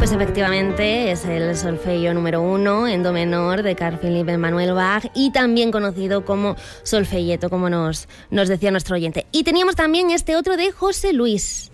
Pues efectivamente es el solfeo número 1 en do menor de Carl Philipp Emanuel Bach y también conocido como solfeyeto, como nos decía nuestro oyente. Y teníamos también este otro de José Luis.